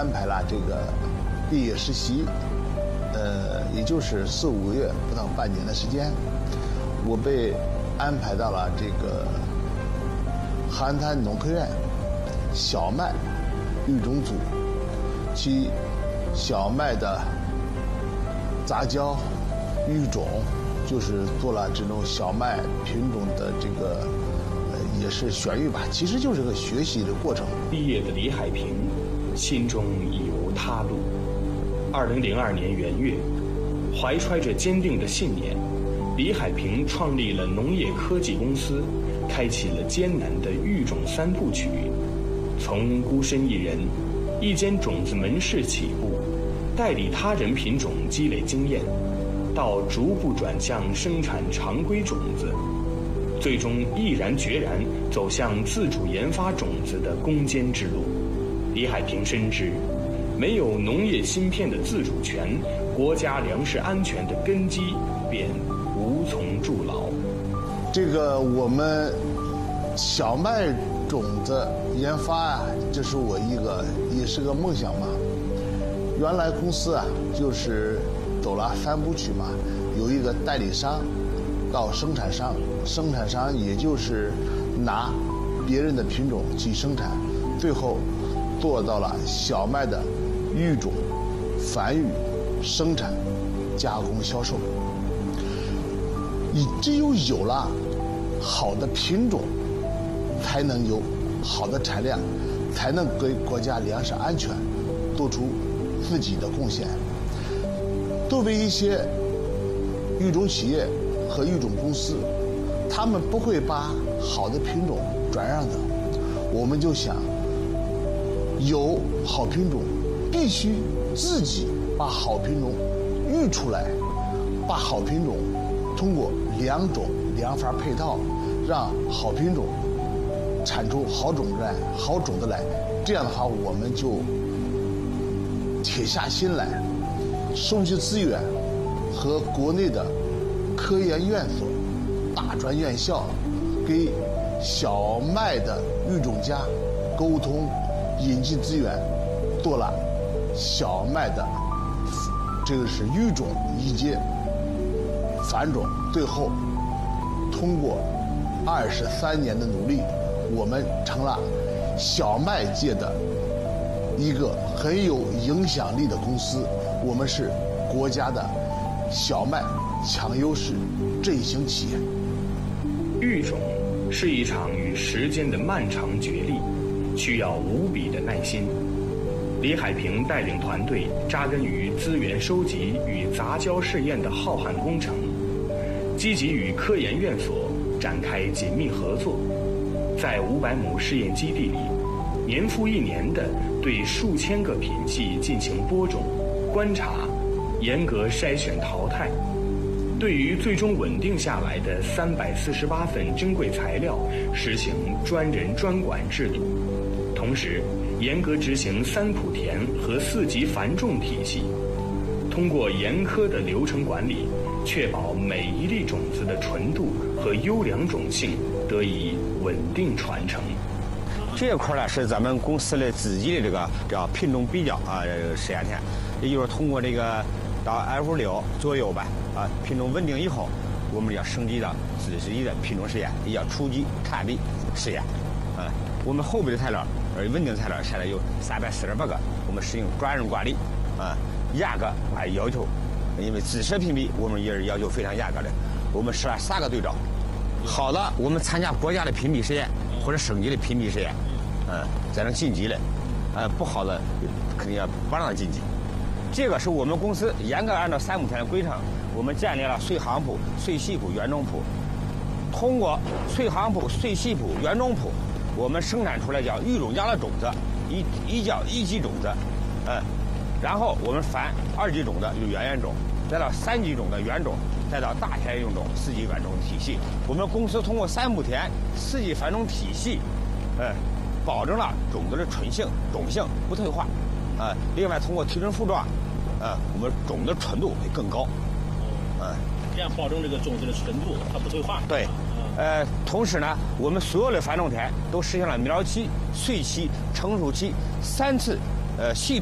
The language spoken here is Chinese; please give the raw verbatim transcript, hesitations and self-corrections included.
安排了这个毕业实习，呃，也就是四五个月，不到半年的时间，我被安排到了这个邯郸农科院小麦育种组，其小麦的杂交育种，就是做了这种小麦品种的这个呃也是选育吧，其实就是个学习的过程。 毕业的李海平心中已无他路。二零零二年元月，怀揣着坚定的信念，李海平创立了农业科技公司，开启了艰难的育种三部曲。从孤身一人，一间种子门市起步，代理他人品种积累经验，到逐步转向生产常规种子，最终毅然决然走向自主研发种子的攻坚之路。李海平深知，没有农业芯片的自主权，国家粮食安全的根基便无从筑牢。 这个我们小麦种子研发啊，这是我一个也是个梦想嘛。原来公司啊就是走了三部曲嘛，有一个代理商到生产商，生产商也就是拿别人的品种去生产，最后做到了小麦的育种、繁育、生产、加工、销售。你只有有了好的品种，才能有好的产量，才能给国家粮食安全做出自己的贡献。作为一些育种企业和育种公司，他们不会把好的品种转让的。我们就想，有好品种，必须自己把好品种育出来，把好品种通过两种两法配套，让好品种产出好种子来，好种子来。这样的话，我们就铁下心来，收集资源，和国内的科研院所、大专院校，给小麦的育种家沟通，引进资源，做了小麦的这个是育种以及繁种。最后通过二十三年的努力，我们成了小麦界的一个很有影响力的公司。我们是国家的小麦强优势振兴企业。 育种是一场与时间的漫长角力，需要无比的耐心。李海平带领团队扎根于资源收集与杂交试验的浩瀚工程，积极与科研院所展开紧密合作，在五百亩试验基地里，年复一年地对数千个品系进行播种、观察，严格筛选淘汰。对于最终稳定下来的三百四十八份珍贵材料，实行专人专管制度，同时严格执行三圃田和四级繁种体系，通过严苛的流程管理，确保每一粒种子的纯度和优良种性得以稳定传承。 这一块呢是咱们公司的自己的这个叫品种比较啊实验田，也就是通过这个到 F 六左右吧啊品种稳定以后，我们要升级到自己的品种实验，也叫初级产地实验。啊，我们后备的材料，而稳定材料现在有三百四十八个，我们实行专人管理，啊，严格按要求，因为自社评比我们也是要求非常严格的，我们设了三个对照，好的我们参加国家的评比实验或者省级的评比实验，嗯，才能晋级的，呃，不好的肯定要不让它晋级。这个是我们公司严格按照三亩田的规程，我们建立了穗行圃、穗系圃、原种圃。通过穗行圃、穗系圃、原种圃，我们生产出来叫育种家的种子，一一叫一级种子，嗯，然后我们繁二级种子有原园种，再到三级种的原种，再到大田用种、四级原种体系。我们公司通过三亩田、四级繁种体系，嗯，保证了种子的纯性、种性不退化。呃，另外通过提纯复壮，呃，我们种的纯度会更高， 嗯，这样保证这个种子的纯度它不退化。 对，呃，同时呢，我们所有的繁种田都实现了苗期、穗期、成熟期三次，呃系。